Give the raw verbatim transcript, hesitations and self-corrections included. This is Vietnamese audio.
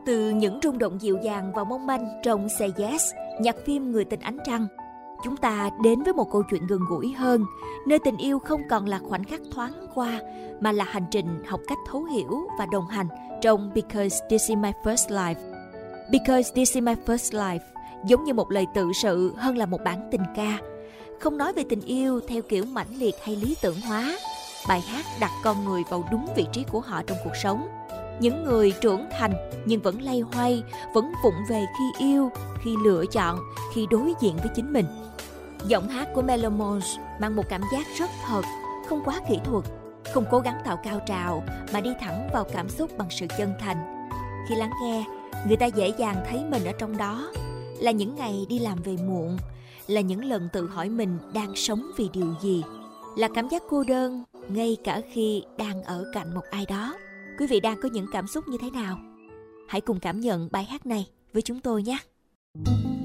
Từ những rung động dịu dàng và mong manh trong Say Yes, nhạc phim Người tình ánh trăng, chúng ta đến với một câu chuyện gần gũi hơn, nơi tình yêu không còn là khoảnh khắc thoáng qua, mà là hành trình học cách thấu hiểu và đồng hành trong Because This Is My First Life. Because This Is My First Life giống như một lời tự sự hơn là một bản tình ca. Không nói về tình yêu theo kiểu mãnh liệt hay lý tưởng hóa. Bài hát đặt con người vào đúng vị trí của họ trong cuộc sống. Những người trưởng thành nhưng vẫn loay hoay, vẫn vụng về khi yêu, khi lựa chọn, khi đối diện với chính mình. Giọng hát của Melomons mang một cảm giác rất thật, không quá kỹ thuật, không cố gắng tạo cao trào mà đi thẳng vào cảm xúc bằng sự chân thành. Khi lắng nghe, người ta dễ dàng thấy mình ở trong đó. Là những ngày đi làm về muộn, là những lần tự hỏi mình đang sống vì điều gì, là cảm giác cô đơn ngay cả khi đang ở cạnh một ai đó. Quý vị đang có những cảm xúc như thế nào? Hãy cùng cảm nhận bài hát này với chúng tôi nhé.